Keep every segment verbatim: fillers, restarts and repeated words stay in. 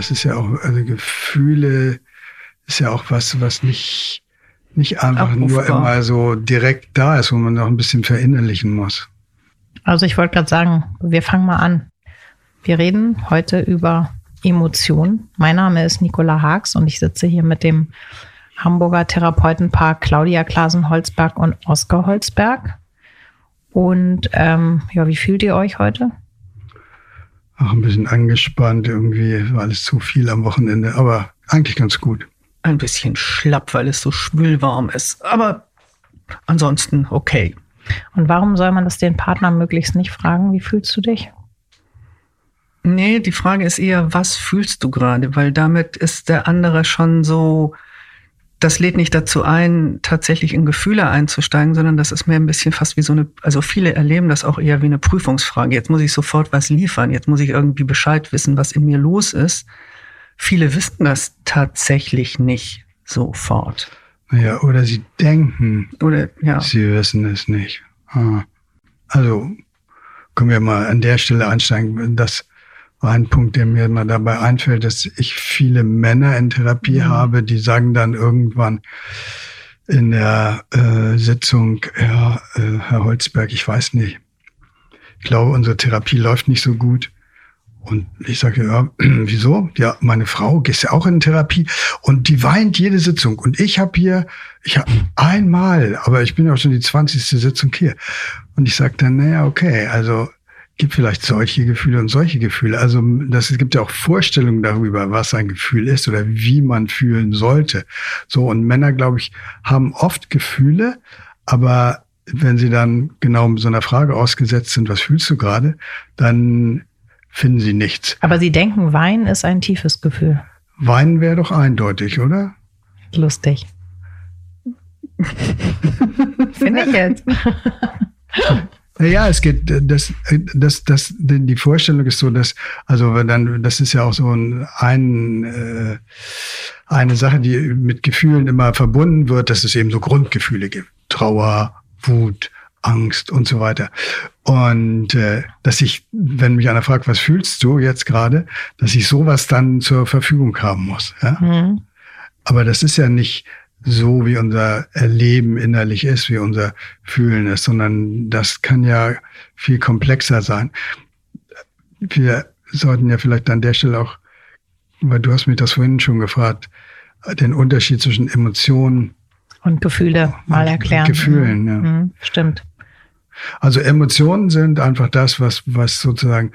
das ist ja auch, also Gefühle ist ja auch was, was nicht, nicht einfach Abrufbar. Nur immer so direkt da ist, wo man noch ein bisschen verinnerlichen muss. Also ich wollte gerade sagen, wir fangen mal an. Wir reden heute über Emotionen. Mein Name ist Nicola Haags und ich sitze hier mit dem Hamburger Therapeutenpaar Claudia Klasen-Holzberg und Oskar Holzberg. Und ähm, ja, wie fühlt ihr euch heute? Auch ein bisschen angespannt, irgendwie war alles zu viel am Wochenende, aber eigentlich ganz gut. Ein bisschen schlapp, weil es so schwülwarm ist, aber ansonsten okay. Und warum soll man das den Partner möglichst nicht fragen? Wie fühlst du dich? Nee, die Frage ist eher, was fühlst du gerade? Weil damit ist der andere schon so, das lädt nicht dazu ein, tatsächlich in Gefühle einzusteigen, sondern das ist mehr ein bisschen fast wie so eine, also viele erleben das auch eher wie eine Prüfungsfrage. Jetzt muss ich sofort was liefern, jetzt muss ich irgendwie Bescheid wissen, was in mir los ist. Viele wissen das tatsächlich nicht sofort. Naja, oder sie denken, oder, ja. sie wissen es nicht. Also können wir mal an der Stelle einsteigen. Das war ein Punkt, der mir mal dabei einfällt, dass ich viele Männer in Therapie mhm. habe, die sagen dann irgendwann in der äh, Sitzung, ja, äh, Herr Holzberg, ich weiß nicht, ich glaube, unsere Therapie läuft nicht so gut. Und ich sage, ja, wieso? Ja, meine Frau geht ja auch in Therapie und die weint jede Sitzung. Und ich habe hier, ich habe einmal, aber ich bin ja auch schon die zwanzigste Sitzung hier. Und ich sage dann, naja, okay, also gibt vielleicht solche Gefühle und solche Gefühle. Also das, es gibt ja auch Vorstellungen darüber, was ein Gefühl ist oder wie man fühlen sollte. So, und Männer, glaube ich, haben oft Gefühle, aber wenn sie dann genau so einer Frage ausgesetzt sind, was fühlst du gerade, dann finden sie nichts. Aber sie denken, Weinen ist ein tiefes Gefühl. Weinen wäre doch eindeutig, oder? Lustig. Finde ich jetzt. Ja, es geht, das, das, das, die Vorstellung ist so, dass, also dann, das ist ja auch so ein, ein äh, eine Sache, die mit Gefühlen immer verbunden wird, dass es eben so Grundgefühle gibt. Trauer, Wut, Angst und so weiter. Und äh, dass ich, wenn mich einer fragt, was fühlst du jetzt gerade, dass ich sowas dann zur Verfügung haben muss. Ja? Mhm. Aber das ist ja nicht so, wie unser Erleben innerlich ist, wie unser Fühlen ist, sondern das kann ja viel komplexer sein. Wir sollten ja vielleicht an der Stelle auch, weil du hast mich das vorhin schon gefragt, den Unterschied zwischen Emotionen und Gefühle mal erklären. Gefühlen, ja. Mhm, stimmt. Also Emotionen sind einfach das, was, was sozusagen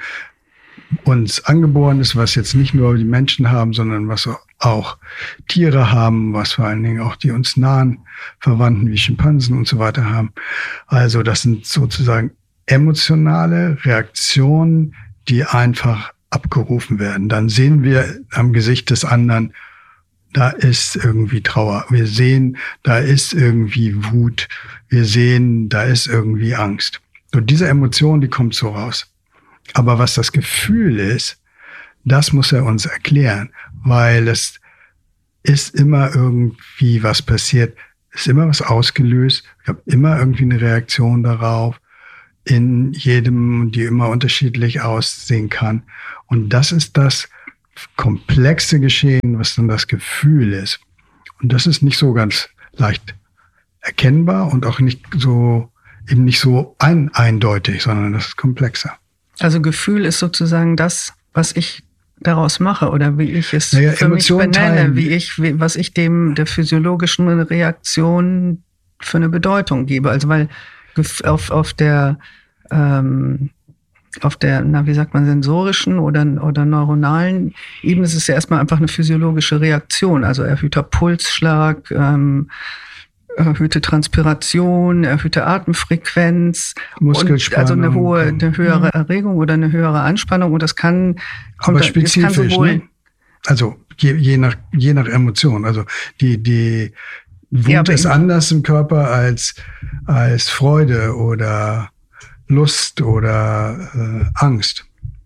uns angeboren ist, was jetzt nicht nur die Menschen haben, sondern was auch Tiere haben, was vor allen Dingen auch die uns nahen Verwandten wie Schimpansen und so weiter haben. Also das sind sozusagen emotionale Reaktionen, die einfach abgerufen werden. Dann sehen wir am Gesicht des anderen, da ist irgendwie Trauer. Wir sehen, da ist irgendwie Wut. Wir sehen, da ist irgendwie Angst. Und diese Emotion, die kommt so raus. Aber was das Gefühl ist, das muss er uns erklären, weil es ist immer irgendwie was passiert, ist immer was ausgelöst. Ich habe immer irgendwie eine Reaktion darauf, in jedem, die immer unterschiedlich aussehen kann. Und das ist das komplexe Geschehen, was dann das Gefühl ist. Und das ist nicht so ganz leicht erkennbar und auch nicht so, eben nicht so ein, eindeutig, sondern das ist komplexer. Also Gefühl ist sozusagen das, was ich daraus mache oder wie ich es naja, für Emotion mich benenne, teilen. wie ich, wie, was ich dem der physiologischen Reaktion für eine Bedeutung gebe. Also weil auf, auf der ähm, auf der, na, wie sagt man, sensorischen oder, oder neuronalen Ebene ist es ja erstmal einfach eine physiologische Reaktion. Also erhöhter Pulsschlag, ähm, erhöhte Transpiration, erhöhte Atemfrequenz, Muskelspannung, und also eine hohe, eine höhere Erregung oder eine höhere Anspannung. Und das kann, kommt, aber spezifisch, das kann sowohl, ne? Also je, je nach je nach Emotion. Also die die Wut ja, ist anders im Körper als als Freude oder Lust oder äh, Angst.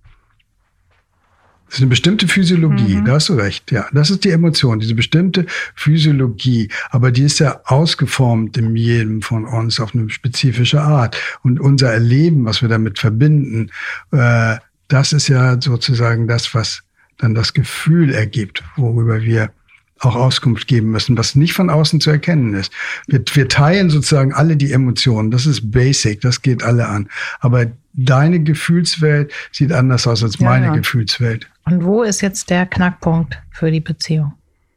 Das ist eine bestimmte Physiologie, mhm. Da hast du recht, ja. Das ist die Emotion, diese bestimmte Physiologie. Aber die ist ja ausgeformt in jedem von uns auf eine spezifische Art. Und unser Erleben, was wir damit verbinden, äh, das ist ja sozusagen das, was dann das Gefühl ergibt, worüber wir auch Auskunft geben müssen, was nicht von außen zu erkennen ist. Wir, wir teilen sozusagen alle die Emotionen. Das ist basic, das geht alle an. Aber deine Gefühlswelt sieht anders aus als meine ja, ja. Gefühlswelt. Und wo ist jetzt der Knackpunkt für die Beziehung?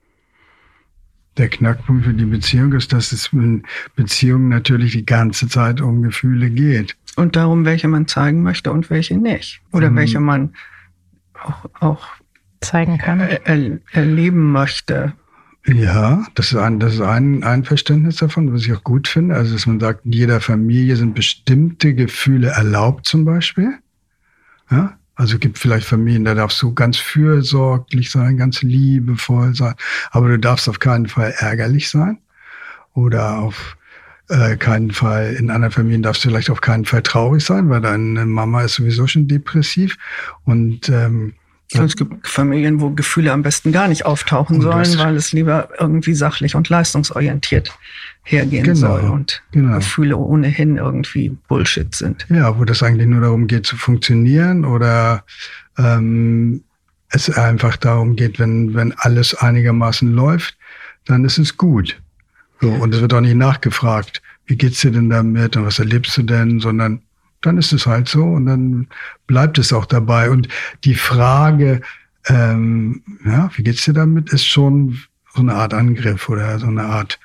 Der Knackpunkt für die Beziehung ist, dass es in Beziehungen natürlich die ganze Zeit um Gefühle geht. Und darum, welche man zeigen möchte und welche nicht. Oder mhm. welche man auch, auch zeigen kann, er, er, erleben möchte. Ja, das ist, ein, das ist ein, ein Verständnis davon, was ich auch gut finde. Also, dass man sagt, in jeder Familie sind bestimmte Gefühle erlaubt zum Beispiel. Ja? Also es gibt vielleicht Familien, da darfst du ganz fürsorglich sein, ganz liebevoll sein, aber du darfst auf keinen Fall ärgerlich sein. Oder auf äh, keinen Fall, in anderen Familien darfst du vielleicht auf keinen Fall traurig sein, weil deine Mama ist sowieso schon depressiv. Und ähm, es gibt Familien, wo Gefühle am besten gar nicht auftauchen sollen, weil es lieber irgendwie sachlich und leistungsorientiert hergehen genau, soll und genau. Gefühle ohnehin irgendwie Bullshit sind. Ja, wo das eigentlich nur darum geht zu funktionieren oder ähm, es einfach darum geht, wenn, wenn alles einigermaßen läuft, dann ist es gut. So, und es wird auch nicht nachgefragt, wie geht's dir denn damit und was erlebst du denn, sondern dann ist es halt so und dann bleibt es auch dabei. Und die Frage, ähm, ja, wie geht's dir damit, ist schon so eine Art Angriff oder so eine Art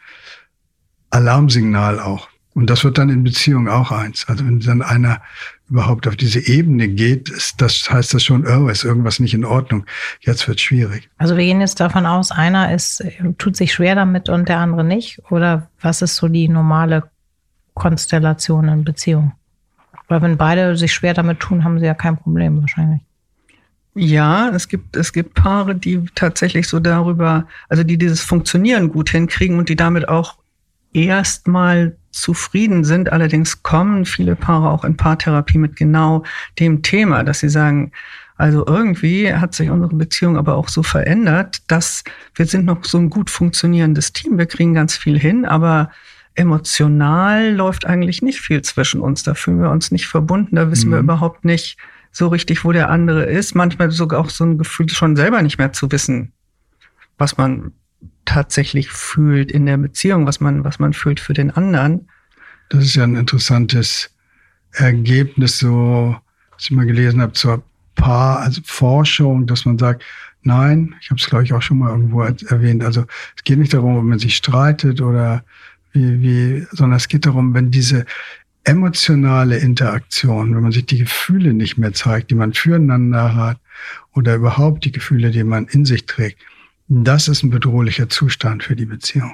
Alarmsignal auch. Und das wird dann in Beziehungen auch eins. Also wenn dann einer überhaupt auf diese Ebene geht, ist das, heißt das schon, oh, ist irgendwas nicht in Ordnung. Jetzt wird schwierig. Also wir gehen jetzt davon aus, einer ist, tut sich schwer damit und der andere nicht? Oder was ist so die normale Konstellation in Beziehungen? Weil wenn beide sich schwer damit tun, haben sie ja kein Problem wahrscheinlich. Ja, es gibt, es gibt Paare, die tatsächlich so darüber, also die dieses Funktionieren gut hinkriegen und die damit auch erstmal zufrieden sind. Allerdings kommen viele Paare auch in Paartherapie mit genau dem Thema, dass sie sagen, also irgendwie hat sich unsere Beziehung aber auch so verändert, dass wir sind noch so ein gut funktionierendes Team. Wir kriegen ganz viel hin, aber emotional läuft eigentlich nicht viel zwischen uns. Da fühlen wir uns nicht verbunden. Da wissen mhm. wir überhaupt nicht so richtig, wo der andere ist. Manchmal sogar auch so ein Gefühl, schon selber nicht mehr zu wissen, was man tatsächlich fühlt in der Beziehung, was man, was man fühlt für den anderen. Das ist ja ein interessantes Ergebnis, so, was ich mal gelesen habe, zur Paar, also Forschung, dass man sagt, nein, ich habe es, glaube ich, auch schon mal irgendwo erwähnt, also es geht nicht darum, ob man sich streitet oder wie, wie, sondern es geht darum, wenn diese emotionale Interaktion, wenn man sich die Gefühle nicht mehr zeigt, die man füreinander hat oder überhaupt die Gefühle, die man in sich trägt, das ist ein bedrohlicher Zustand für die Beziehung.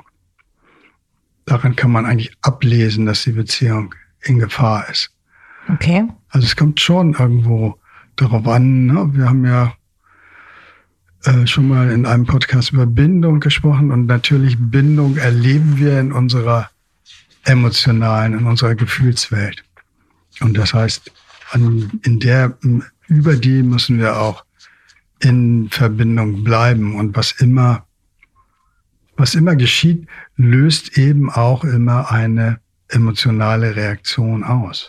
Daran kann man eigentlich ablesen, dass die Beziehung in Gefahr ist. Okay. Also es kommt schon irgendwo darauf an, ne? Wir haben ja äh, schon mal in einem Podcast über Bindung gesprochen und natürlich Bindung erleben wir in unserer emotionalen, in unserer Gefühlswelt. Und das heißt, an, in der, über die müssen wir auch in Verbindung bleiben. Und was immer, was immer geschieht, löst eben auch immer eine emotionale Reaktion aus.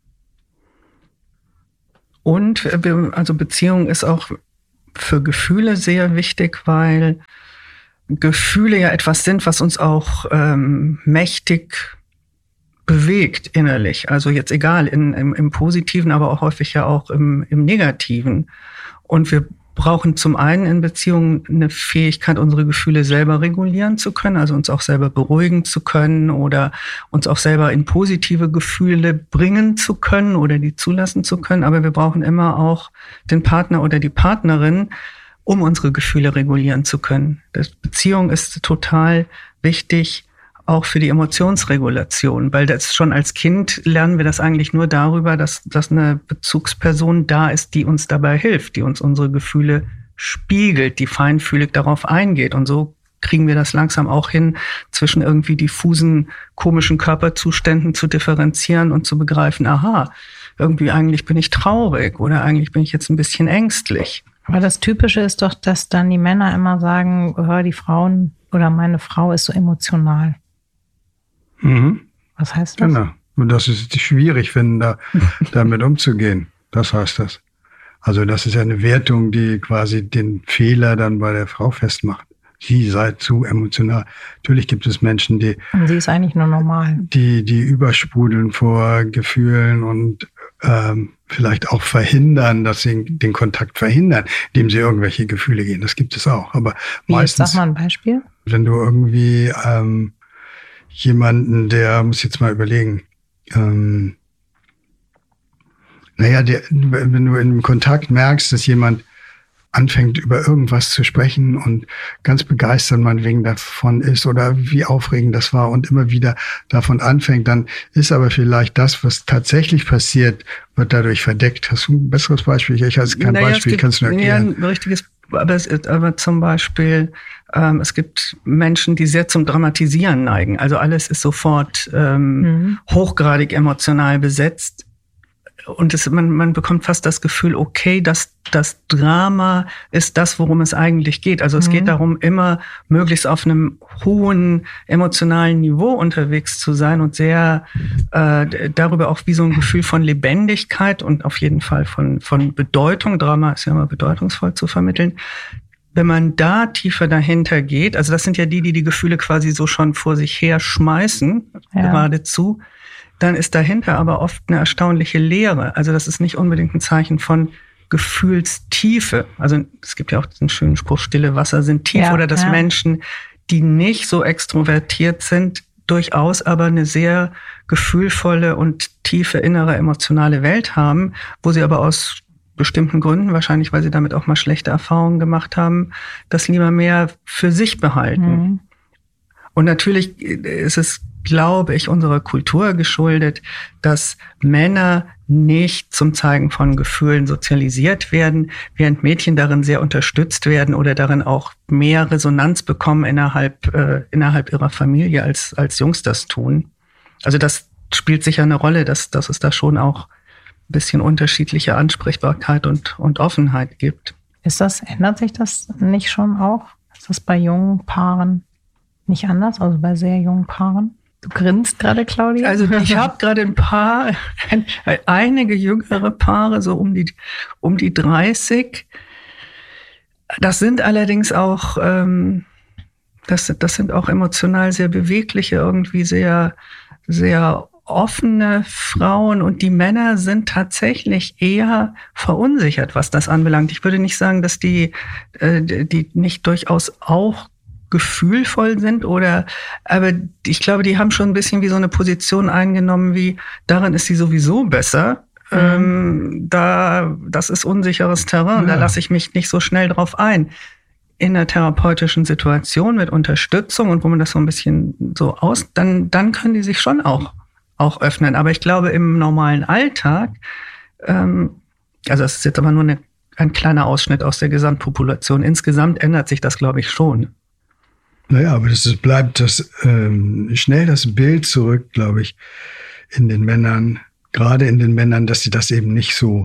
Und also Beziehung ist auch für Gefühle sehr wichtig, weil Gefühle ja etwas sind, was uns auch ähm, mächtig bewegt innerlich. Also jetzt egal, in, im, im Positiven, aber auch häufig ja auch im, im Negativen. Und wir brauchen zum einen in Beziehungen eine Fähigkeit, unsere Gefühle selber regulieren zu können, also uns auch selber beruhigen zu können oder uns auch selber in positive Gefühle bringen zu können oder die zulassen zu können. Aber wir brauchen immer auch den Partner oder die Partnerin, um unsere Gefühle regulieren zu können. Das Beziehung ist total wichtig, auch für die Emotionsregulation, weil das schon als Kind lernen wir das eigentlich nur darüber, dass, dass eine Bezugsperson da ist, die uns dabei hilft, die uns unsere Gefühle spiegelt, die feinfühlig darauf eingeht. Und so kriegen wir das langsam auch hin, zwischen irgendwie diffusen, komischen Körperzuständen zu differenzieren und zu begreifen, aha, irgendwie eigentlich bin ich traurig oder eigentlich bin ich jetzt ein bisschen ängstlich. Aber das Typische ist doch, dass dann die Männer immer sagen, hör, die Frauen oder meine Frau ist so emotional. Mhm. Was heißt das? Genau. Und das ist schwierig finden, da, damit umzugehen. Das heißt das. Also das ist ja eine Wertung, die quasi den Fehler dann bei der Frau festmacht. Sie sei zu emotional. Natürlich gibt es Menschen, die... Und sie ist eigentlich nur normal. Die, die übersprudeln vor Gefühlen und ähm, vielleicht auch verhindern, dass sie den Kontakt verhindern, indem sie irgendwelche Gefühle gehen. Das gibt es auch. Aber Wie, meistens... Sag mal ein Beispiel. Wenn du irgendwie ähm, jemanden, der, muss jetzt mal überlegen, ähm, naja, der, wenn du im Kontakt merkst, dass jemand anfängt, über irgendwas zu sprechen und ganz begeistert meinetwegen davon ist oder wie aufregend das war und immer wieder davon anfängt, dann ist aber vielleicht das, was tatsächlich passiert, wird dadurch verdeckt. Hast du ein besseres Beispiel? Ich habe kein naja, Beispiel, gibt, kannst du mir erklären? Ja, ein richtiges, aber, es ist, aber zum Beispiel, ähm, es gibt Menschen, die sehr zum Dramatisieren neigen. Also alles ist sofort ähm, mhm. hochgradig emotional besetzt. Und es, man, man bekommt fast das Gefühl, okay, das, das Drama ist das, worum es eigentlich geht. Also es mhm. geht darum, immer möglichst auf einem hohen emotionalen Niveau unterwegs zu sein und sehr äh, darüber auch wie so ein Gefühl von Lebendigkeit und auf jeden Fall von, von Bedeutung. Drama ist ja immer bedeutungsvoll zu vermitteln. Wenn man da tiefer dahinter geht, also das sind ja die, die die Gefühle quasi so schon vor sich her schmeißen, ja. geradezu, dann ist dahinter aber oft eine erstaunliche Leere. Also das ist nicht unbedingt ein Zeichen von Gefühlstiefe. Also es gibt ja auch diesen schönen Spruch, stille Wasser sind tief. Ja, oder dass ja. Menschen, die nicht so extrovertiert sind, durchaus aber eine sehr gefühlvolle und tiefe innere emotionale Welt haben, wo sie aber aus bestimmten Gründen, wahrscheinlich weil sie damit auch mal schlechte Erfahrungen gemacht haben, das lieber mehr für sich behalten. Mhm. Und natürlich ist es, glaube ich, unserer Kultur geschuldet, dass Männer nicht zum Zeigen von Gefühlen sozialisiert werden, während Mädchen darin sehr unterstützt werden oder darin auch mehr Resonanz bekommen innerhalb, äh, innerhalb ihrer Familie, als, als Jungs das tun. Also das spielt sicher eine Rolle, dass, dass es da schon auch ein bisschen unterschiedliche Ansprechbarkeit und, und Offenheit gibt. Ist das, ändert sich das nicht schon auch? Ist das bei jungen Paaren nicht anders, also bei sehr jungen Paaren? Du grinst gerade, Claudia. Also ich habe gerade ein paar, ein, einige jüngere Paare, so um die um die dreißig. Das sind allerdings auch, ähm, das, das sind auch emotional sehr bewegliche, irgendwie sehr, sehr offene Frauen. Und die Männer sind tatsächlich eher verunsichert, was das anbelangt. Ich würde nicht sagen, dass die, äh, die nicht durchaus auch gefühlvoll sind oder, aber ich glaube, die haben schon ein bisschen wie so eine Position eingenommen, wie darin ist sie sowieso besser. Mhm. Ähm, da, das ist unsicheres Terrain, ja. Da lasse ich mich nicht so schnell drauf ein. In einer therapeutischen Situation mit Unterstützung und wo man das so ein bisschen so aus, dann, dann können die sich schon auch, auch öffnen. Aber ich glaube, im normalen Alltag, ähm, also das ist jetzt aber nur eine, ein kleiner Ausschnitt aus der Gesamtpopulation. Insgesamt ändert sich das, glaube ich, schon. Naja, aber das ist, bleibt das ähm, schnell das Bild zurück, glaube ich, in den Männern, gerade in den Männern, dass sie das eben nicht so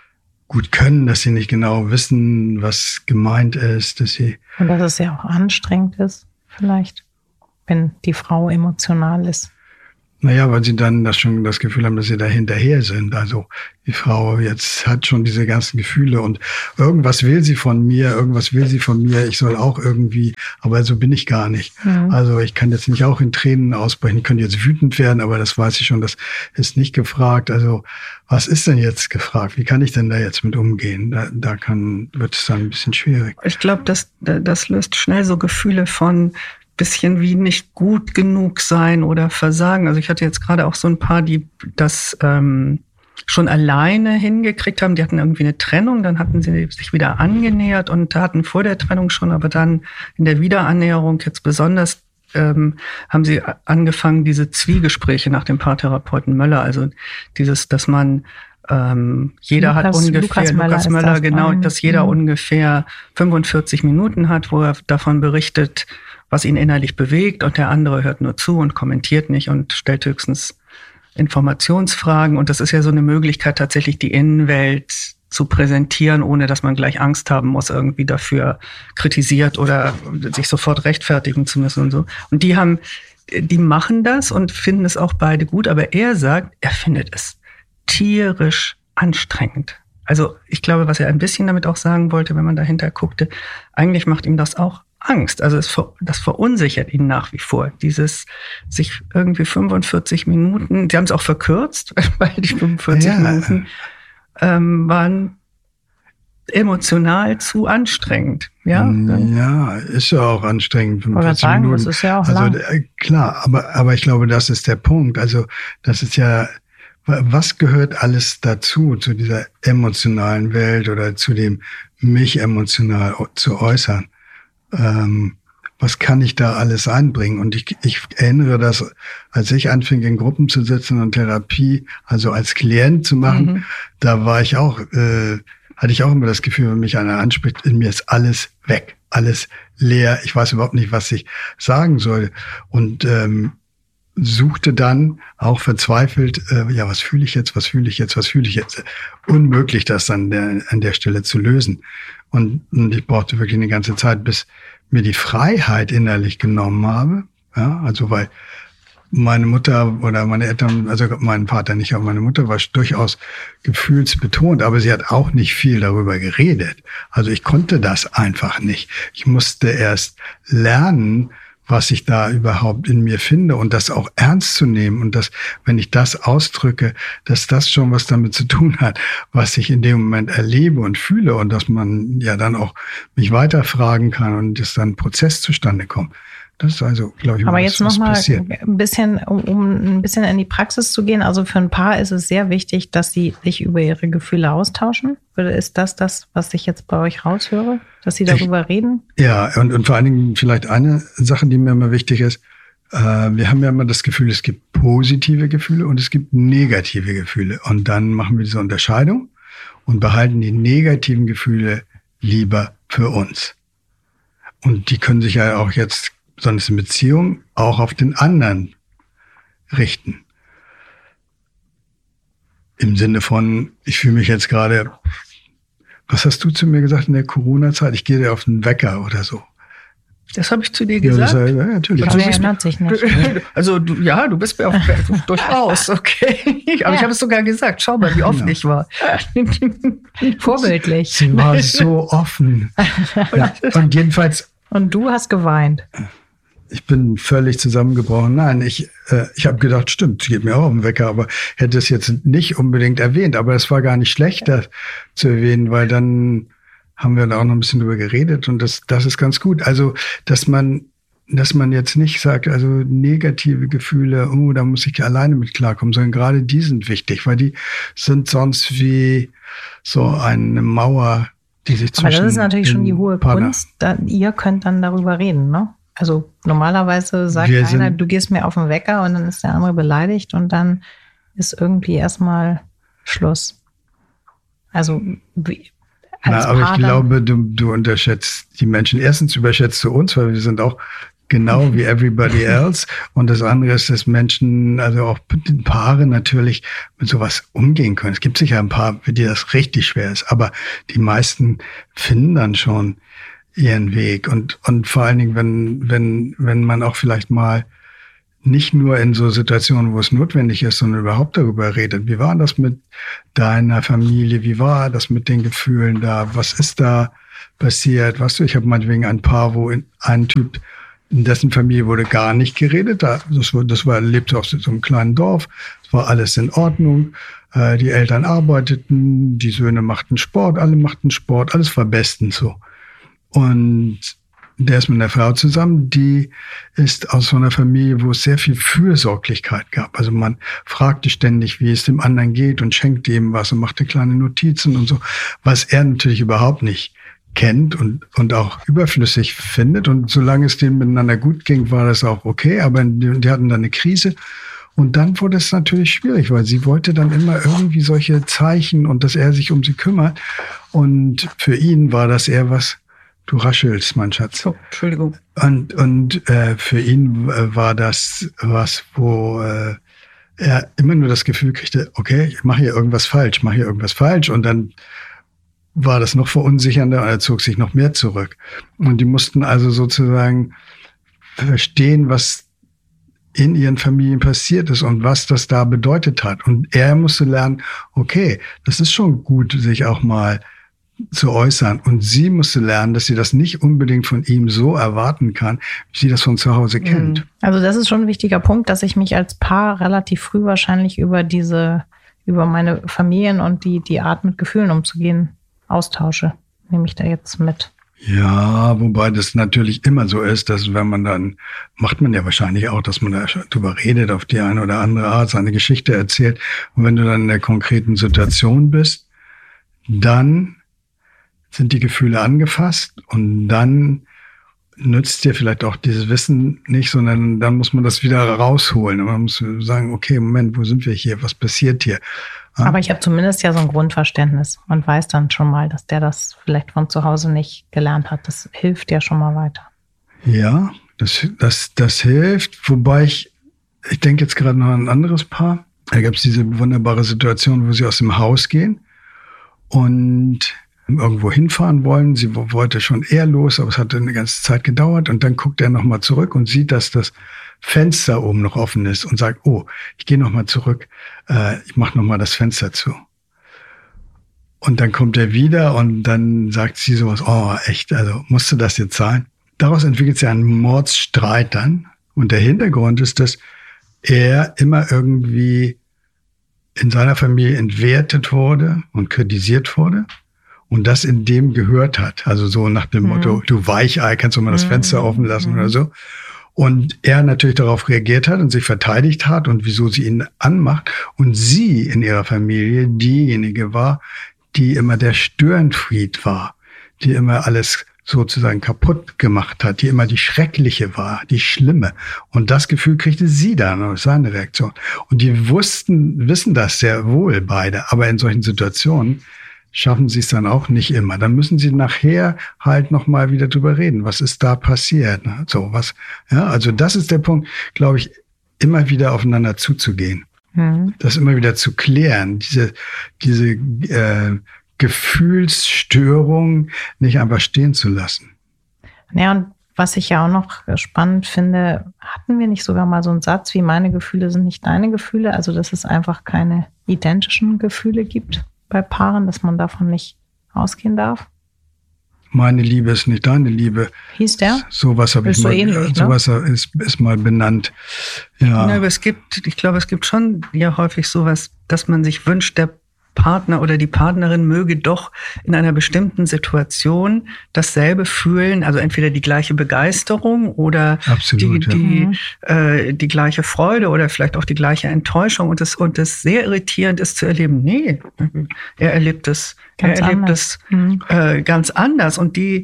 gut können, dass sie nicht genau wissen, was gemeint ist, dass sie... Und dass es ja auch anstrengend ist, vielleicht, wenn die Frau emotional ist. Naja, weil sie dann das schon das Gefühl haben, dass sie da hinterher sind. Also die Frau jetzt hat schon diese ganzen Gefühle und irgendwas will sie von mir, irgendwas will sie von mir, ich soll auch irgendwie, aber so bin ich gar nicht. Mhm. Also ich kann jetzt nicht auch in Tränen ausbrechen, ich könnte jetzt wütend werden, aber das weiß ich schon, das ist nicht gefragt. Also was ist denn jetzt gefragt? Wie kann ich denn da jetzt mit umgehen? Da, da kann, wird es dann ein bisschen schwierig. Ich glaube, das, das löst schnell so Gefühle von bisschen wie nicht gut genug sein oder versagen. Also ich hatte jetzt gerade auch so ein paar, die das ähm, schon alleine hingekriegt haben. Die hatten irgendwie eine Trennung, dann hatten sie sich wieder angenähert und hatten vor der Trennung schon, aber dann in der Wiederannäherung jetzt besonders ähm, haben sie angefangen, diese Zwiegespräche nach dem Paartherapeuten Möller, also dieses, dass man ähm, jeder Lukas, hat ungefähr, Lukas Möller, Lukas Möller das genau, ein, dass jeder mhm. ungefähr fünfundvierzig Minuten hat, wo er davon berichtet, was ihn innerlich bewegt, und der andere hört nur zu und kommentiert nicht und stellt höchstens Informationsfragen. Und das ist ja so eine Möglichkeit, tatsächlich die Innenwelt zu präsentieren, ohne dass man gleich Angst haben muss, irgendwie dafür kritisiert oder sich sofort rechtfertigen zu müssen und so. Und die haben, die machen das und finden es auch beide gut, aber er sagt, er findet es tierisch anstrengend. Also ich glaube, was er ein bisschen damit auch sagen wollte, wenn man dahinter guckte, eigentlich macht ihm das auch Angst. Also es ver- das verunsichert ihn nach wie vor. Dieses sich irgendwie fünfundvierzig Minuten, die haben es auch verkürzt, weil die fünfundvierzig Ja. Minuten ähm, waren emotional zu anstrengend. Ja, Ja, ist ja auch anstrengend. Ich wollte gerade sagen, Minuten. das ist ja auch also lang. äh, klar, aber aber ich glaube, das ist der Punkt. Also das ist ja, was gehört alles dazu zu dieser emotionalen Welt oder zu dem mich emotional zu äußern? Ähm, was kann ich da alles einbringen? Und ich, ich erinnere das, als ich anfing, in Gruppen zu sitzen und Therapie, also als Klient zu machen, Mhm. da war ich auch, äh, hatte ich auch immer das Gefühl, wenn mich einer anspricht, in mir ist alles weg, alles leer. Ich weiß überhaupt nicht, was ich sagen soll. Und ähm, suchte dann auch verzweifelt, äh, ja, was fühle ich jetzt, was fühle ich jetzt, was fühle ich jetzt? Unmöglich, das an der, an der Stelle zu lösen. Und, und ich brauchte wirklich eine ganze Zeit, bis mir die Freiheit innerlich genommen habe. Ja, also weil meine Mutter oder meine Eltern, also mein Vater nicht, aber meine Mutter war durchaus gefühlsbetont, aber sie hat auch nicht viel darüber geredet. Also ich konnte das einfach nicht. Ich musste erst lernen, was ich da überhaupt in mir finde und das auch ernst zu nehmen und dass, wenn ich das ausdrücke, dass das schon was damit zu tun hat, was ich in dem Moment erlebe und fühle und dass man ja dann auch mich weiterfragen kann und dass dann ein Prozess zustande kommt. Das ist also, glaube ich, Aber was, jetzt was nochmal passiert. ein bisschen, um, um ein bisschen in die Praxis zu gehen. Also für ein Paar ist es sehr wichtig, dass sie sich über ihre Gefühle austauschen. Oder ist das das, was ich jetzt bei euch raushöre? Dass sie darüber Ich, reden? Ja, und, und vor allen Dingen vielleicht eine Sache, die mir immer wichtig ist. Äh, wir haben ja immer das Gefühl, es gibt positive Gefühle und es gibt negative Gefühle. Und dann machen wir diese Unterscheidung und behalten die negativen Gefühle lieber für uns. Und die können sich ja auch jetzt, besonders in Beziehung, auch auf den anderen richten. Im Sinne von, ich fühle mich jetzt gerade, was hast du zu mir gesagt in der Corona-Zeit? Ich gehe dir auf den Wecker oder so. Das habe ich zu dir Ja, gesagt. das, ja, natürlich. Aber er erinnert sich nicht. Also du, ja, du bist mir auch durchaus, okay. Aber Ja. ich habe es sogar gesagt. Schau mal, wie offen Ja. ich war. Vorbildlich. Sie war so offen. Ja, und jedenfalls, Und du hast geweint. ich bin völlig zusammengebrochen. Nein, ich, äh, ich habe gedacht, stimmt, es geht mir auch um den Wecker, aber hätte es jetzt nicht unbedingt erwähnt. Aber es war gar nicht schlecht, das zu erwähnen, weil dann haben wir da auch noch ein bisschen drüber geredet und das, das ist ganz gut. Also, dass man, dass man jetzt nicht sagt, also negative Gefühle, oh, da muss ich alleine mit klarkommen, sondern gerade die sind wichtig, weil die sind sonst wie so eine Mauer, die sich zwischen Aber das ist natürlich schon die den hohe Partner- Kunst. Da, ihr könnt dann darüber reden, ne? Also normalerweise sagt Wir einer, sind- du gehst mir auf den Wecker und dann ist der andere beleidigt und dann ist irgendwie erstmal Schluss. Also wie, als Na, aber Paar ich dann- glaube, du, du unterschätzt die Menschen. Erstens überschätzt du uns, weil wir sind auch genau wie everybody else. Und das andere ist, dass Menschen, also auch Paare natürlich mit sowas umgehen können. Es gibt sicher ein paar, für die das richtig schwer ist, aber die meisten finden dann schon ihren Weg. Und, und vor allen Dingen, wenn, wenn, wenn man auch vielleicht mal nicht nur in so Situationen, wo es notwendig ist, sondern überhaupt darüber redet. Wie war das mit deiner Familie? Wie war das mit den Gefühlen da? Was ist da passiert? Weißt du, ich habe meinetwegen ein Paar, wo in, ein Typ, in dessen Familie wurde gar nicht geredet. Da, das war, das war, lebte auf so einem kleinen Dorf. Es war alles in Ordnung. Äh, die Eltern arbeiteten, die Söhne machten Sport, alle machten Sport, alles war bestens so. Und der ist mit einer Frau zusammen, die ist aus so einer Familie, wo es sehr viel Fürsorglichkeit gab. Also man fragte ständig, wie es dem anderen geht und schenkte ihm was und machte kleine Notizen und so, was er natürlich überhaupt nicht kennt und, und auch überflüssig findet. Und solange es denen miteinander gut ging, war das auch okay, aber die, die hatten dann eine Krise. Und dann wurde es natürlich schwierig, weil sie wollte dann immer irgendwie solche Zeichen und dass er sich um sie kümmert. Und für ihn war das eher was, du raschelst, mein Schatz. Oh, Entschuldigung. Und, und äh, für ihn äh, war das was, wo äh, er immer nur das Gefühl kriegte, okay, ich mache hier irgendwas falsch, mache hier irgendwas falsch. Und dann war das noch verunsichernder und er zog sich noch mehr zurück. Und die mussten also sozusagen verstehen, was in ihren Familien passiert ist und was das da bedeutet hat. Und er musste lernen, okay, das ist schon gut, sich auch mal zu äußern. Und sie musste lernen, dass sie das nicht unbedingt von ihm so erwarten kann, wie sie das von zu Hause kennt. Also das ist schon ein wichtiger Punkt, dass ich mich als Paar relativ früh wahrscheinlich über diese, über meine Familien und die, die Art mit Gefühlen umzugehen austausche. Nehme ich da jetzt mit. Ja, wobei das natürlich immer so ist, dass wenn man dann, macht man ja wahrscheinlich auch, dass man da drüber redet, auf die eine oder andere Art seine Geschichte erzählt. Und wenn du dann in der konkreten Situation bist, dann sind die Gefühle angefasst und dann nützt dir vielleicht auch dieses Wissen nicht, sondern dann muss man das wieder rausholen. Und man muss sagen, okay, Moment, wo sind wir hier? Was passiert hier? Ja? Aber ich habe zumindest ja so ein Grundverständnis und weiß dann schon mal, dass der das vielleicht von zu Hause nicht gelernt hat. Das hilft ja schon mal weiter. Ja, das, das, das hilft. Wobei ich, ich denke jetzt gerade noch an ein anderes Paar. Da gab es diese wunderbare Situation, wo sie aus dem Haus gehen und irgendwo hinfahren wollen. Sie wollte schon eher los, aber es hatte eine ganze Zeit gedauert. Und dann guckt er nochmal zurück und sieht, dass das Fenster oben noch offen ist und sagt, oh, ich gehe nochmal zurück, äh, ich mache nochmal das Fenster zu. Und dann kommt er wieder und dann sagt sie sowas, oh, echt, also musste das jetzt sein? Daraus entwickelt sich ein Mordsstreit dann. Und der Hintergrund ist, dass er immer irgendwie in seiner Familie entwertet wurde und kritisiert wurde. Und das in dem gehört hat. Also so nach dem mhm. Motto, du Weichei, kannst du mal das Fenster mhm. offen lassen mhm. oder so. Und er natürlich darauf reagiert hat und sich verteidigt hat und wieso sie ihn anmacht. Und sie in ihrer Familie diejenige war, die immer der Störenfried war, die immer alles sozusagen kaputt gemacht hat, die immer die Schreckliche war, die Schlimme. Und das Gefühl kriegte sie dann, aus seine Reaktion. Und die wussten, wissen das sehr wohl beide. Aber in solchen Situationen schaffen sie es dann auch nicht immer. Dann müssen sie nachher halt nochmal wieder drüber reden. Was ist da passiert? So was. Ja, also das ist der Punkt, glaube ich, immer wieder aufeinander zuzugehen. Mhm. Das immer wieder zu klären. Diese, diese äh, Gefühlsstörung nicht einfach stehen zu lassen. Ja, und was ich ja auch noch spannend finde, hatten wir nicht sogar mal so einen Satz wie meine Gefühle sind nicht deine Gefühle? Also, dass es einfach keine identischen Gefühle gibt bei Paaren, dass man davon nicht ausgehen darf? Meine Liebe ist nicht deine Liebe. Hieß der? Sowas habe ich so mal, ähnlich, sowas ne? ist, ist mal benannt. Ja. Ja, aber es gibt, ich glaube, es gibt schon ja häufig sowas, dass man sich wünscht, der Partner oder die Partnerin möge doch in einer bestimmten Situation dasselbe fühlen, also entweder die gleiche Begeisterung oder Absolut, die, die, ja. äh, die gleiche Freude oder vielleicht auch die gleiche Enttäuschung und das, und das sehr irritierend ist zu erleben. Nee, er erlebt es, ganz er erlebt es mhm. äh, ganz anders und die,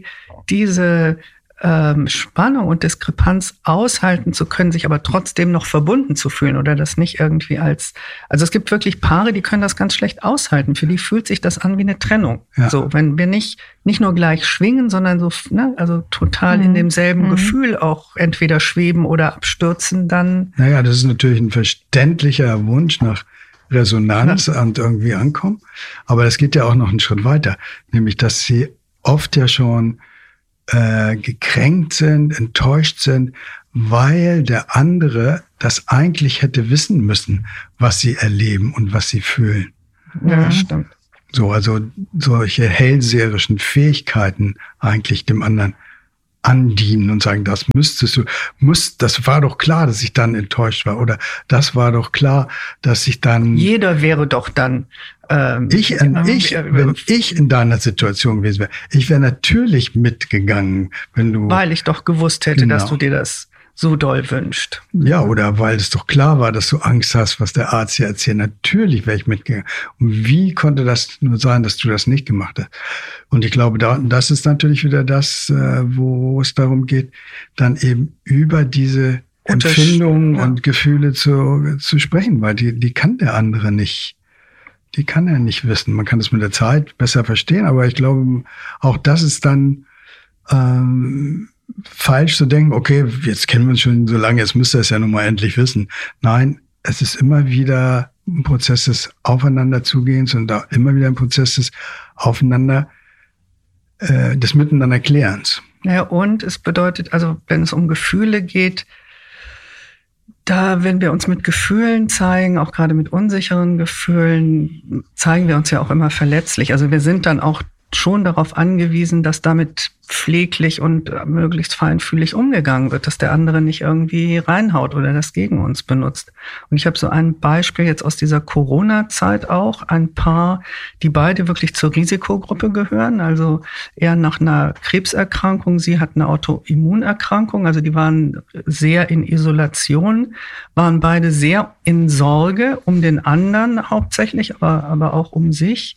diese Ähm, Spannung und Diskrepanz aushalten zu können, sich aber trotzdem noch verbunden zu fühlen oder das nicht irgendwie als, also es gibt wirklich Paare, die können das ganz schlecht aushalten. Für die fühlt sich das an wie eine Trennung. Ja. So, wenn wir nicht, nicht nur gleich schwingen, sondern so, ne, also total mhm. in demselben mhm. Gefühl auch entweder schweben oder abstürzen, dann. Naja, das ist natürlich ein verständlicher Wunsch nach Resonanz ja. und irgendwie ankommen. Aber es geht ja auch noch einen Schritt weiter, nämlich, dass sie oft ja schon Äh, gekränkt sind, enttäuscht sind, weil der andere das eigentlich hätte wissen müssen, was sie erleben und was sie fühlen. Ja, stimmt. So, also solche hellseherischen Fähigkeiten eigentlich dem anderen andienen und sagen, das müsstest du, muss, das war doch klar, dass ich dann enttäuscht war oder das war doch klar, dass ich dann. Jeder wäre doch dann. Ähm, ich, äh, ich, wenn ich in deiner Situation gewesen wäre, ich wäre natürlich mitgegangen, wenn du. Weil ich doch gewusst hätte, genau. dass du dir das so doll wünscht. Ja, oder weil es doch klar war, dass du Angst hast, was der Arzt hier erzählt. Natürlich wäre ich mitgegangen. Und wie konnte das nur sein, dass du das nicht gemacht hast? Und ich glaube, da, das ist natürlich wieder das, wo es darum geht, dann eben über diese Empfindungen ja. und Gefühle zu, zu sprechen, weil die, die kann der andere nicht. Die kann er nicht wissen. Man kann es mit der Zeit besser verstehen, aber ich glaube, auch das ist dann ähm, falsch zu denken, okay, jetzt kennen wir uns schon so lange, jetzt müsste er es ja nun mal endlich wissen. Nein, es ist immer wieder ein Prozess des Aufeinanderzugehens und da immer wieder ein Prozess des Aufeinander, äh, des Miteinanderklärens. Ja, und es bedeutet, also wenn es um Gefühle geht, Da, wenn wir uns mit Gefühlen zeigen, auch gerade mit unsicheren Gefühlen, zeigen wir uns ja auch immer verletzlich. Also wir sind dann auch schon darauf angewiesen, dass damit pfleglich und möglichst feinfühlig umgegangen wird, dass der andere nicht irgendwie reinhaut oder das gegen uns benutzt. Und ich habe so ein Beispiel jetzt aus dieser Corona-Zeit auch, ein Paar, die beide wirklich zur Risikogruppe gehören, also er nach einer Krebserkrankung, sie hat eine Autoimmunerkrankung, also die waren sehr in Isolation, waren beide sehr in Sorge um den anderen hauptsächlich, aber, aber auch um sich.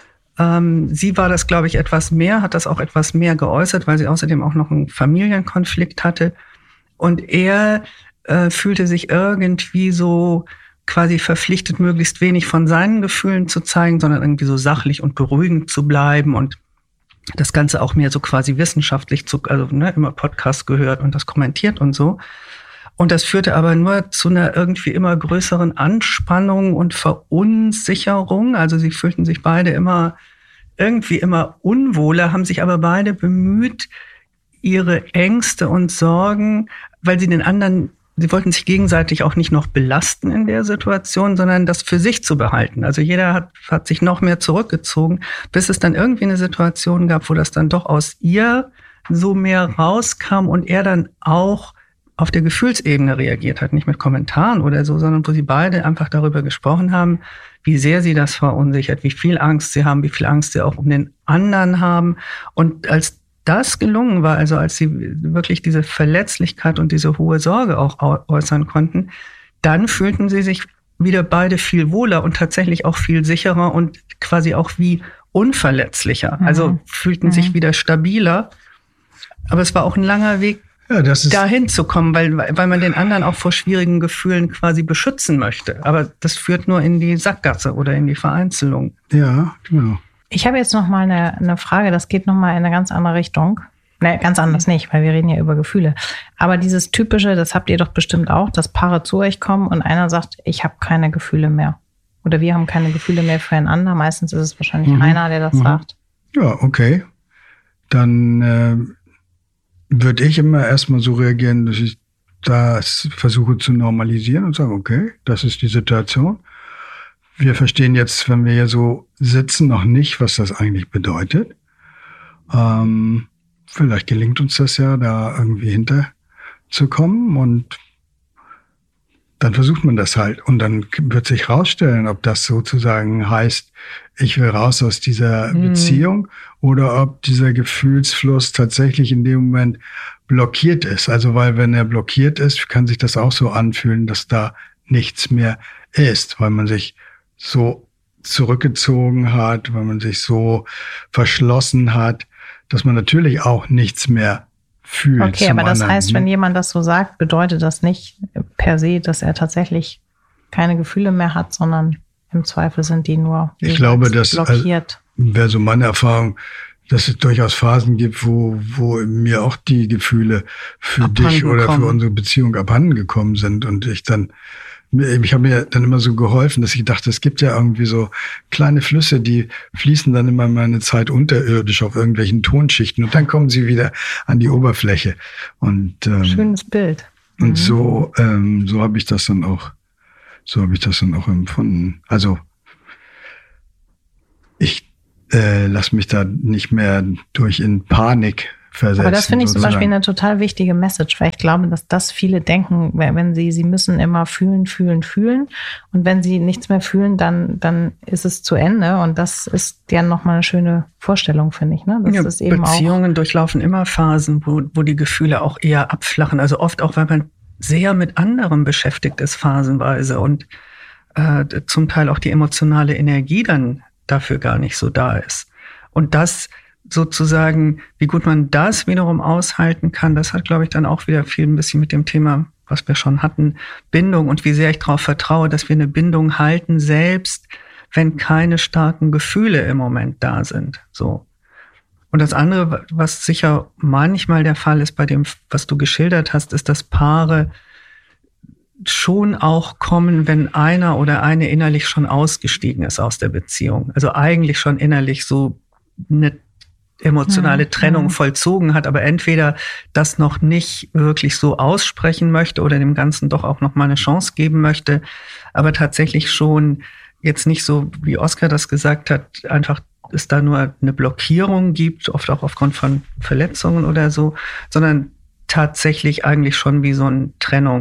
Ähm, sie war das, glaube ich, etwas mehr, hat das auch etwas mehr geäußert, weil sie außerdem auch noch einen Familienkonflikt hatte. Und er äh, fühlte sich irgendwie so quasi verpflichtet, möglichst wenig von seinen Gefühlen zu zeigen, sondern irgendwie so sachlich und beruhigend zu bleiben und das Ganze auch mehr so quasi wissenschaftlich zu, also ne, immer Podcast gehört und das kommentiert und so. Und das führte aber nur zu einer irgendwie immer größeren Anspannung und Verunsicherung. Also sie fühlten sich beide immer irgendwie immer unwohler, haben sich aber beide bemüht, ihre Ängste und Sorgen, weil sie den anderen, sie wollten sich gegenseitig auch nicht noch belasten in der Situation, sondern das für sich zu behalten. Also jeder hat, hat sich noch mehr zurückgezogen, bis es dann irgendwie eine Situation gab, wo das dann doch aus ihr so mehr rauskam und er dann auch auf der Gefühlsebene reagiert hat, nicht mit Kommentaren oder so, sondern wo sie beide einfach darüber gesprochen haben, wie sehr sie das verunsichert, wie viel Angst sie haben, wie viel Angst sie auch um den anderen haben. Und als das gelungen war, also als sie wirklich diese Verletzlichkeit und diese hohe Sorge auch äußern konnten, dann fühlten sie sich wieder beide viel wohler und tatsächlich auch viel sicherer und quasi auch wie unverletzlicher. Mhm. Also fühlten mhm. sich wieder stabiler. Aber es war auch ein langer Weg, ja, das ist dahin zu kommen, weil, weil man den anderen auch vor schwierigen Gefühlen quasi beschützen möchte. Aber das führt nur in die Sackgasse oder in die Vereinzelung. Ja, genau. Ich habe jetzt noch mal eine, eine Frage, das geht noch mal in eine ganz andere Richtung. Ne, ganz anders nicht, weil wir reden ja über Gefühle. Aber dieses typische, das habt ihr doch bestimmt auch, dass Paare zu euch kommen und einer sagt, ich habe keine Gefühle mehr. Oder wir haben keine Gefühle mehr füreinander. Meistens ist es wahrscheinlich mhm. einer, der das mhm. sagt. Ja, okay. Dann äh, würde ich immer erstmal so reagieren, dass ich das versuche zu normalisieren und sage, okay, das ist die Situation. Wir verstehen jetzt, wenn wir hier so sitzen, noch nicht, was das eigentlich bedeutet. Ähm, vielleicht gelingt uns das ja, da irgendwie hinterzukommen und dann versucht man das halt. Und dann wird sich rausstellen, ob das sozusagen heißt, ich will raus aus dieser mhm. Beziehung oder ob dieser Gefühlsfluss tatsächlich in dem Moment blockiert ist. Also weil wenn er blockiert ist, kann sich das auch so anfühlen, dass da nichts mehr ist, weil man sich so zurückgezogen hat, weil man sich so verschlossen hat, dass man natürlich auch nichts mehr fühlt. Okay, aber das heißt, wenn jemand das so sagt, bedeutet das nicht per se, dass er tatsächlich keine Gefühle mehr hat, sondern im Zweifel sind die nur ich glaube, das blockiert. Also, wäre so meine Erfahrung, dass es durchaus Phasen gibt, wo, wo mir auch die Gefühle für abhanden dich oder kommen. Für unsere Beziehung abhanden gekommen sind und ich dann Ich habe mir dann immer so geholfen, dass ich dachte, es gibt ja irgendwie so kleine Flüsse, die fließen dann immer mal eine Zeit unterirdisch auf irgendwelchen Tonschichten und dann kommen sie wieder an die Oberfläche. Und ähm, schönes Bild. Und mhm. so ähm, so habe ich das dann auch so habe ich das dann auch empfunden. Also ich äh, lasse mich da nicht mehr durch in Panik versetzen. Aber das finde ich sozusagen. Zum Beispiel eine total wichtige Message, weil ich glaube, dass das viele denken, wenn sie, sie müssen immer fühlen, fühlen, fühlen. Und wenn sie nichts mehr fühlen, dann, dann ist es zu Ende. Und das ist ja nochmal eine schöne Vorstellung, finde ich. Ne? Das ja, ist eben Beziehungen auch durchlaufen immer Phasen, wo, wo die Gefühle auch eher abflachen. Also oft auch, weil man sehr mit anderem beschäftigt ist, phasenweise. Und äh, zum Teil auch die emotionale Energie dann dafür gar nicht so da ist. Und das sozusagen, wie gut man das wiederum aushalten kann, das hat, glaube ich, dann auch wieder viel ein bisschen mit dem Thema, was wir schon hatten, Bindung und wie sehr ich darauf vertraue, dass wir eine Bindung halten, selbst wenn keine starken Gefühle im Moment da sind. So. Und das andere, was sicher manchmal der Fall ist bei dem, was du geschildert hast, ist, dass Paare schon auch kommen, wenn einer oder eine innerlich schon ausgestiegen ist aus der Beziehung. Also eigentlich schon innerlich so eine emotionale Mhm. Trennung vollzogen hat, aber entweder das noch nicht wirklich so aussprechen möchte oder dem Ganzen doch auch noch mal eine Chance geben möchte, aber tatsächlich schon jetzt nicht so, wie Oskar das gesagt hat, einfach es da nur eine Blockierung gibt, oft auch aufgrund von Verletzungen oder so, sondern tatsächlich eigentlich schon wie so ein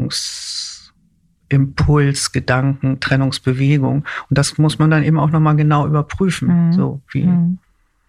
Trennungsimpuls, Gedanken, Trennungsbewegung. Und das muss man dann eben auch noch mal genau überprüfen, Mhm. so wie Mhm.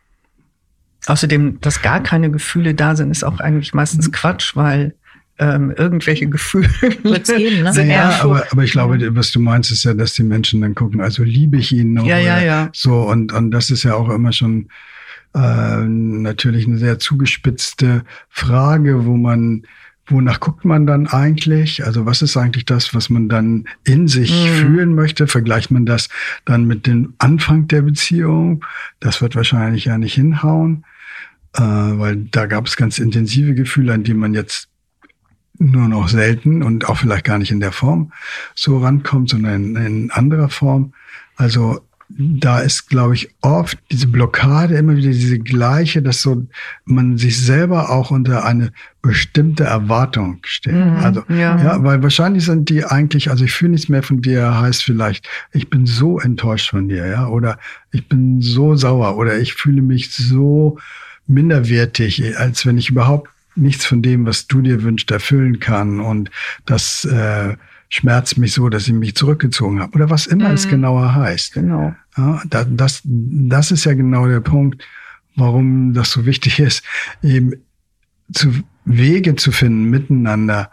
Außerdem, dass gar keine Gefühle da sind, ist auch eigentlich meistens Quatsch, weil ähm, irgendwelche Gefühle Wird's geben, ne? sind Ja, ja schon. aber, aber ich glaube, was du meinst, ist ja, dass die Menschen dann gucken, also liebe ich ihn noch? Ja, ja, oder ja. So, und, und das ist ja auch immer schon äh, natürlich eine sehr zugespitzte Frage, wo man, wonach guckt man dann eigentlich? Also was ist eigentlich das, was man dann in sich Mhm. fühlen möchte? Vergleicht man das dann mit dem Anfang der Beziehung? Das wird wahrscheinlich ja nicht hinhauen, äh, weil da gab es ganz intensive Gefühle, an die man jetzt nur noch selten und auch vielleicht gar nicht in der Form so rankommt, sondern in, in anderer Form. Also da ist, glaube ich, oft diese Blockade immer wieder diese gleiche, dass so man sich selber auch unter eine bestimmte Erwartung stellt. Mhm, Also ja. ja, weil wahrscheinlich sind die eigentlich, also ich fühle nichts mehr von dir, heißt vielleicht, ich bin so enttäuscht von dir, ja, oder ich bin so sauer oder ich fühle mich so minderwertig, als wenn ich überhaupt nichts von dem, was du dir wünschst, erfüllen kann. Und das äh, schmerzt mich so, dass ich mich zurückgezogen habe. Oder was immer Mhm. es genauer heißt. Genau. Ja, da, das, das ist ja genau der Punkt, warum das so wichtig ist, eben zu Wege zu finden miteinander,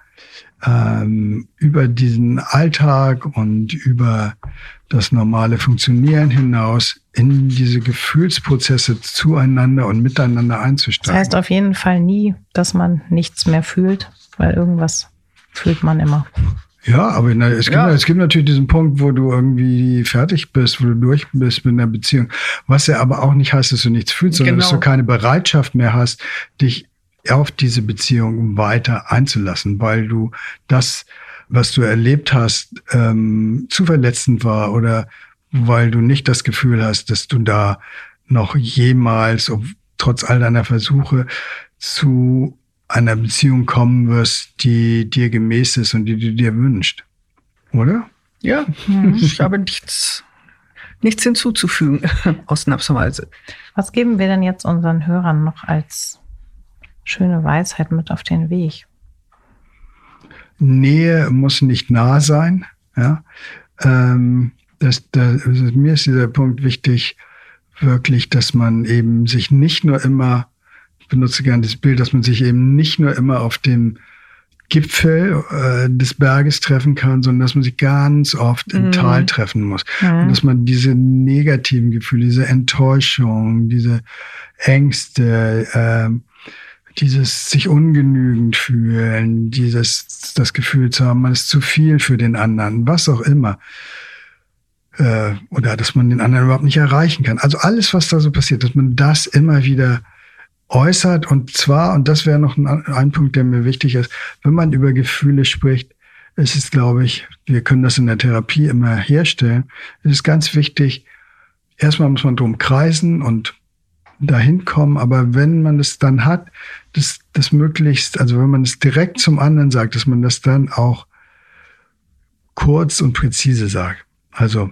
ähm, über diesen Alltag und über das normale Funktionieren hinaus in diese Gefühlsprozesse zueinander und miteinander Das einzusteigen. heißt auf jeden Fall nie, dass man nichts mehr fühlt, weil irgendwas fühlt man immer. Ja, aber na, es, gibt, Ja. es gibt natürlich diesen Punkt, wo du irgendwie fertig bist, wo du durch bist mit einer Beziehung. Was ja aber auch nicht heißt, dass du nichts fühlst, sondern Genau. dass du keine Bereitschaft mehr hast, dich auf diese Beziehung weiter einzulassen, weil du das, was du erlebt hast, ähm, zu verletzend war oder weil du nicht das Gefühl hast, dass du da noch jemals, ob, trotz all deiner Versuche, zu einer Beziehung kommen wirst, die dir gemäß ist und die du dir wünschst. Oder? Ja, Mhm. ich habe nichts, nichts hinzuzufügen, ausnahmsweise. Was geben wir denn jetzt unseren Hörern noch als schöne Weisheit mit auf den Weg? Nähe muss nicht nah sein. Ja? Ähm, das, das, also mir ist dieser Punkt wichtig, wirklich, dass man eben sich nicht nur immer, ich benutze gerne das Bild, dass man sich eben nicht nur immer auf dem Gipfel äh, des Berges treffen kann, sondern dass man sich ganz oft im Mhm. Tal treffen muss. Mhm. Und dass man diese negativen Gefühle, diese Enttäuschung, diese Ängste, ähm, dieses sich ungenügend fühlen, dieses das Gefühl zu haben, man ist zu viel für den anderen, was auch immer. Äh, oder dass man den anderen überhaupt nicht erreichen kann. Also alles, was da so passiert, dass man das immer wieder äußert. Und zwar, und das wäre noch ein, ein Punkt, der mir wichtig ist, wenn man über Gefühle spricht, ist es, glaube ich, wir können das in der Therapie immer herstellen, es ist ganz wichtig, erstmal muss man drum kreisen und dahin kommen, aber wenn man es dann hat, das, das möglichst, also wenn man es direkt zum anderen sagt, dass man das dann auch kurz und präzise sagt. Also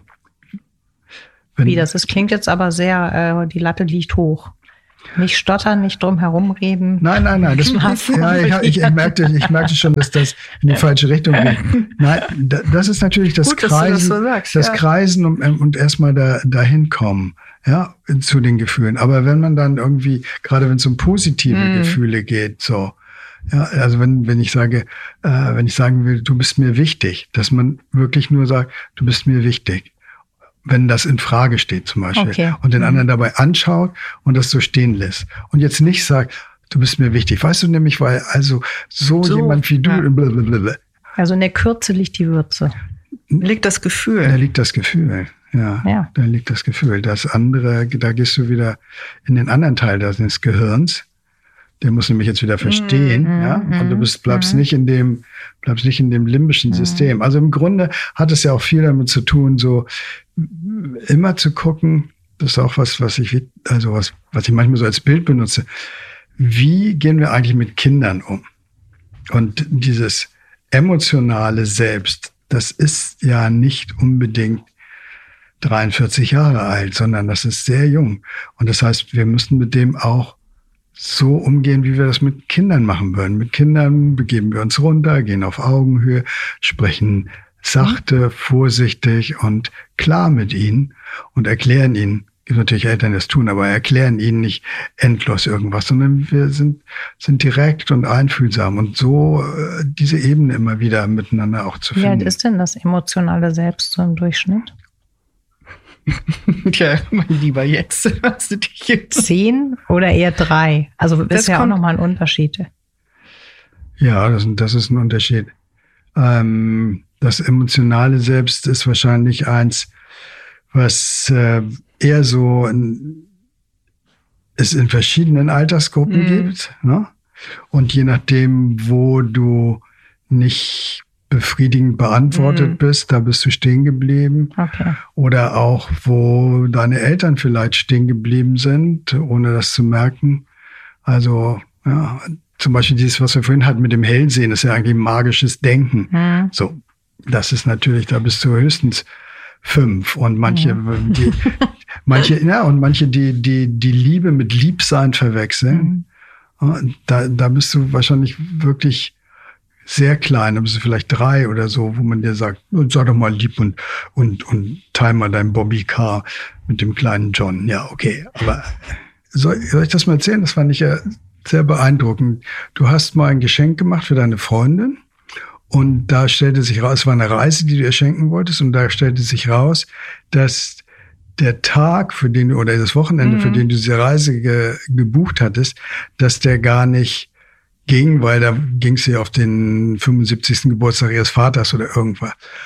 wenn, Wie, das ist, klingt jetzt aber sehr, äh, die Latte liegt hoch. Nicht stottern, nicht drum herum reden. Nein, nein, nein. Das, ja, ich, ich, ich, merkte, ich merkte schon, dass das in die falsche Richtung geht. Nein, das ist natürlich das Gut, Kreisen, dass du das so sagst, das ja. Kreisen und, und erstmal da, dahin kommen, ja, zu den Gefühlen. Aber wenn man dann irgendwie, gerade wenn es um positive Mhm. Gefühle geht, so, ja, also wenn, wenn ich sage, äh, wenn ich sagen will, du bist mir wichtig, dass man wirklich nur sagt, du bist mir wichtig. Wenn das in Frage steht zum Beispiel. Okay. Und den Mhm. anderen dabei anschaut und das so stehen lässt. Und jetzt nicht sagt, du bist mir wichtig. Weißt du nämlich, weil also so, So, jemand wie du, ja. blablabla, Also in der Kürze liegt die Würze. Liegt das da Gefühl. liegt das Gefühl. Ja, Ja. da liegt das Gefühl. Das andere, da gehst du wieder in den anderen Teil des Gehirns. Der muss nämlich jetzt wieder verstehen, Mhm, ja. Und du bist, bleibst mhm. nicht in dem, bleibst nicht in dem limbischen Mhm. System. Also im Grunde hat es ja auch viel damit zu tun, so immer zu gucken, das ist auch was, was ich, also was, was ich manchmal so als Bild benutze. Wie gehen wir eigentlich mit Kindern um? Und dieses emotionale Selbst, das ist ja nicht unbedingt dreiundvierzig Jahre alt, sondern das ist sehr jung. Und das heißt, wir müssen mit dem auch so umgehen, wie wir das mit Kindern machen würden. Mit Kindern begeben wir uns runter, gehen auf Augenhöhe, sprechen sachte, vorsichtig und klar mit ihnen und erklären ihnen, gibt natürlich Eltern, die das tun, aber erklären ihnen nicht endlos irgendwas, sondern wir sind, sind direkt und einfühlsam und so äh, diese Ebene immer wieder miteinander auch zu finden. Wie alt ist denn das emotionale Selbst so im Durchschnitt? Tja, mein Lieber, jetzt hast du dich jetzt. Zehn oder eher drei? Also das ist ja auch nochmal ein Unterschied. Ja, das, das ist ein Unterschied. Ähm, das emotionale Selbst ist wahrscheinlich eins, was äh, eher so in, es in verschiedenen Altersgruppen mm. gibt. Ne? Und je nachdem, wo du nicht befriedigend beantwortet mm. bist, da bist du stehen geblieben. Okay. Oder auch, wo deine Eltern vielleicht stehen geblieben sind, ohne das zu merken. Also, ja, zum Beispiel dieses, was wir vorhin hatten mit dem Hellsehen, ist ja eigentlich magisches Denken. Mm. So, das ist natürlich, da bist du höchstens fünf. Und manche, mm. die, manche, ja, und manche, die, die, die Liebe mit Liebsein verwechseln. Mm. Da, da bist du wahrscheinlich wirklich sehr klein, da bist du vielleicht drei oder so, wo man dir sagt, sei doch mal lieb und, und, und teil mal dein Bobby Car mit dem kleinen John. Ja, okay. Aber soll, soll ich das mal erzählen? Das fand ich ja sehr beeindruckend. Du hast mal ein Geschenk gemacht für deine Freundin und da stellte sich raus, es war eine Reise, die du ihr schenken wolltest und da stellte sich raus, dass der Tag, für den du, oder das Wochenende, mhm. für den du diese Reise ge, gebucht hattest, dass der gar nicht ging, weil da ging sie auf den fünfundsiebzigsten Geburtstag ihres Vaters oder irgendwas.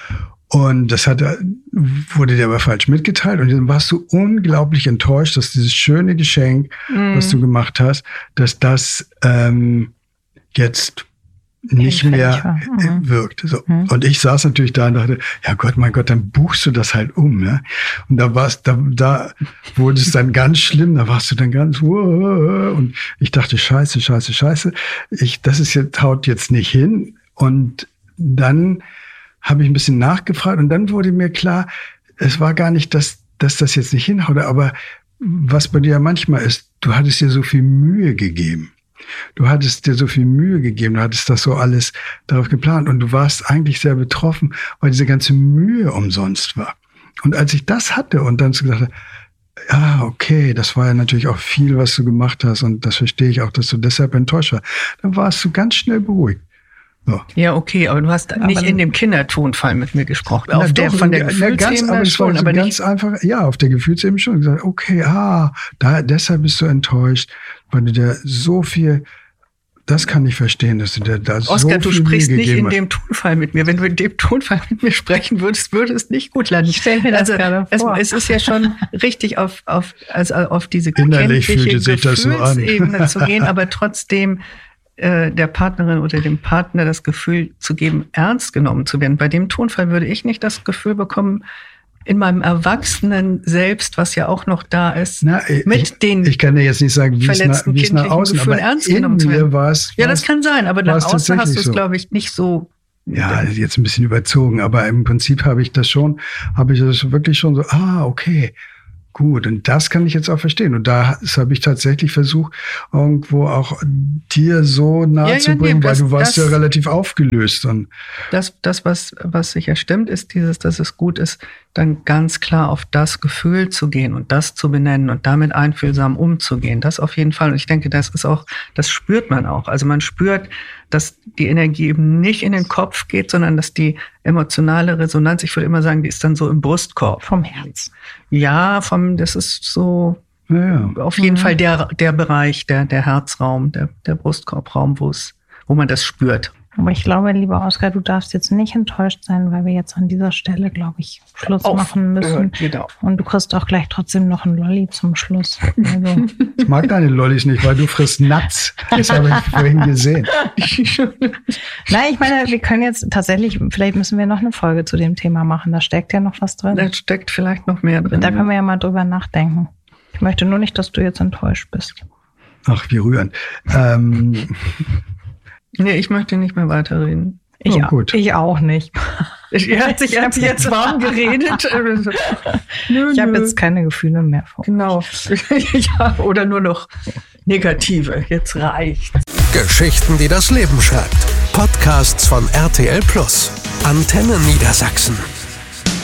Und das hat, wurde dir aber falsch mitgeteilt und dann warst du unglaublich enttäuscht, dass dieses schöne Geschenk, mm. was du gemacht hast, dass das ähm, jetzt nicht mehr mhm. wirkt. So. Mhm. Und ich saß natürlich da und dachte, ja Gott, mein Gott, dann buchst du das halt um. Ne? Und da warst, da, da wurde es dann ganz schlimm, da warst du dann ganz, und ich dachte, scheiße, scheiße, scheiße, ich, das ist jetzt, haut jetzt nicht hin. Und dann habe ich ein bisschen nachgefragt und dann wurde mir klar, es war gar nicht, dass, dass das jetzt nicht hinhaut, aber was bei dir ja manchmal ist, du hattest dir so viel Mühe gegeben. Du hattest dir so viel Mühe gegeben, du hattest das so alles darauf geplant und du warst eigentlich sehr betroffen, weil diese ganze Mühe umsonst war. Und als ich das hatte und dann so gesagt habe, ja, okay, das war ja natürlich auch viel, was du gemacht hast und das verstehe ich auch, dass du deshalb enttäuscht warst, dann warst du ganz schnell beruhigt. So. Ja, okay, aber du hast aber nicht in dem Kindertonfall mit mir gesprochen. Na, auf der, doch, von der Gefühlsebene schon, aber ganz einfach, ja, auf der Gefühlsebene schon gesagt, okay, ah, da, deshalb bist du enttäuscht, weil du dir so viel, das kann ich verstehen, dass du dir da so Oskar, viel du sprichst Mühe nicht in hast. dem Tonfall mit mir. Wenn du in dem Tonfall mit mir sprechen würdest, würde es nicht gut landen. Ich stell mir das also, gerade vor. Es, es ist ja schon richtig auf, auf, also auf diese Innerlich kindliche sich das so an. Gefühlsebene zu gehen, aber trotzdem der Partnerin oder dem Partner das Gefühl zu geben, ernst genommen zu werden. Bei dem Tonfall würde ich nicht das Gefühl bekommen, in meinem Erwachsenen selbst, was ja auch noch da ist, Na, mit ich, den ich kann dir jetzt nicht sagen, wie es nach, wie es nach außen, Gefühlen aber ernst in genommen zu werden. mir war es, ja, das kann sein, aber nach außen hast du es, so. glaube ich, nicht so. Ja, jetzt ein bisschen überzogen, aber im Prinzip habe ich das schon, habe ich das wirklich schon so, ah, okay, gut, und das kann ich jetzt auch verstehen. Und da habe ich tatsächlich versucht, irgendwo auch dir so nahe ja, zu ja, bringen, nee, weil das, du warst das, ja relativ aufgelöst. Und das, das was, was sicher stimmt, ist dieses, dass es gut ist, dann ganz klar auf das Gefühl zu gehen und das zu benennen und damit einfühlsam umzugehen. Das auf jeden Fall. Und ich denke, das ist auch, das spürt man auch. Also man spürt, dass die Energie eben nicht in den Kopf geht, sondern dass die emotionale Resonanz, ich würde immer sagen, die ist dann so im Brustkorb. Vom Herz. Ja, vom, das ist so ja, ja. auf jeden mhm. Fall der, der Bereich, der, der Herzraum, der, der Brustkorbraum, wo es, wo man das spürt. Aber ich glaube, lieber Oskar, du darfst jetzt nicht enttäuscht sein, weil wir jetzt an dieser Stelle, glaube ich, Schluss Auf, machen müssen. Äh, genau. Und du kriegst auch gleich trotzdem noch einen Lolli zum Schluss. Also. Ich mag deine Lollis nicht, weil du frisst Nuts. Das habe ich vorhin gesehen. Nein, ich meine, wir können jetzt tatsächlich, vielleicht müssen wir noch eine Folge zu dem Thema machen. Da steckt ja noch was drin. Da steckt vielleicht noch mehr drin. Da können wir ja mal drüber nachdenken. Ich möchte nur nicht, dass du jetzt enttäuscht bist. Ach, wie rührend. Ähm... Nee, ich möchte nicht mehr weiterreden. Ich, oh, gut. ich auch nicht. Ich, ich habe jetzt warm geredet. nö, ich habe nö. jetzt keine Gefühle mehr vor. Genau. ja, oder nur noch negative. Jetzt reicht's. Geschichten, die das Leben schreibt. Podcasts von R T L Plus. Antenne Niedersachsen.